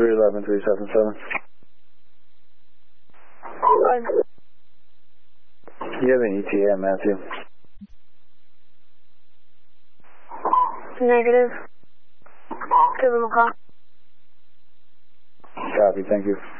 311-377. You have an ETA, Matthew? Negative. Give him a call. Copy, thank you.